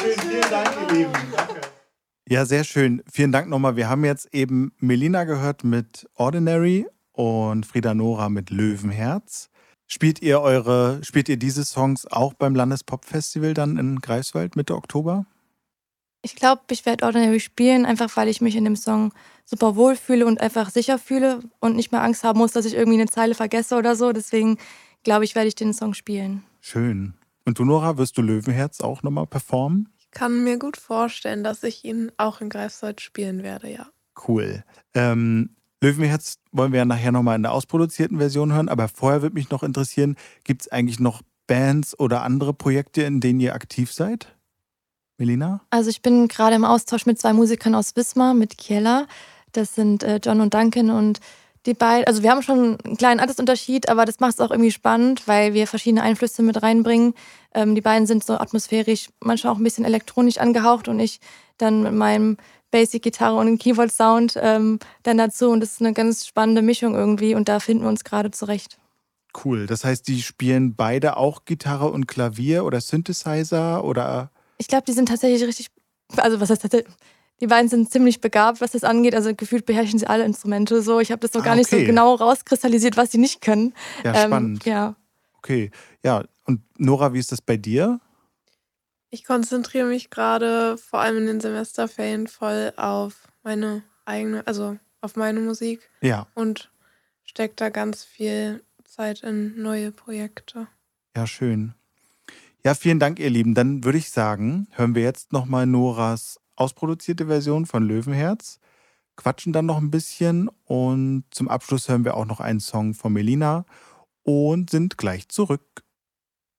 schön. Vielen Dank, ihr Lieben. Danke. Ja, sehr schön. Vielen Dank nochmal. Wir haben jetzt eben Melina gehört mit Ordinary und Frida Nora mit Löwenherz. Spielt ihr diese Songs auch beim Landespop-Festival dann in Greifswald Mitte Oktober? Ich glaube, ich werde Ordinary spielen, einfach weil ich mich in dem Song super wohl fühle und einfach sicher fühle und nicht mehr Angst haben muss, dass ich irgendwie eine Zeile vergesse oder so. Deswegen glaube ich, werde ich den Song spielen. Schön. Und du, Nora, wirst du Löwenherz auch nochmal performen? Ich kann mir gut vorstellen, dass ich ihn auch in Greifswald spielen werde, ja. Cool. Löwenherz wollen wir ja nachher nochmal in der ausproduzierten Version hören, aber vorher würde mich noch interessieren, gibt es eigentlich noch Bands oder andere Projekte, in denen ihr aktiv seid? Melina? Also ich bin gerade im Austausch mit 2 Musikern aus Wismar, mit Kiela. Das sind John und Duncan und die beiden, also wir haben schon einen kleinen Altersunterschied, aber das macht es auch irgendwie spannend, weil wir verschiedene Einflüsse mit reinbringen. Die beiden sind so atmosphärisch, manchmal auch ein bisschen elektronisch angehaucht und ich dann mit meinem Basic-Gitarre und dem Keyboard-Sound dann dazu und das ist eine ganz spannende Mischung irgendwie und da finden wir uns gerade zurecht. Cool. Das heißt, die spielen beide auch Gitarre und Klavier oder Synthesizer oder? Ich glaube, die sind tatsächlich richtig, also was heißt tatsächlich? Die beiden sind ziemlich begabt, was das angeht. Also gefühlt beherrschen sie alle Instrumente so. Ich habe das so gar nicht so genau rauskristallisiert, was sie nicht können. Ja, spannend. Ja. Okay. Ja, und Nora, wie ist das bei dir? Ich konzentriere mich gerade vor allem in den Semesterferien voll auf meine eigene, also auf meine Musik. Ja. Und stecke da ganz viel Zeit in neue Projekte. Ja, schön. Ja, vielen Dank, ihr Lieben. Dann würde ich sagen, hören wir jetzt nochmal Noras ausproduzierte Version von Löwenherz, quatschen dann noch ein bisschen und zum Abschluss hören wir auch noch einen Song von Melina und sind gleich zurück.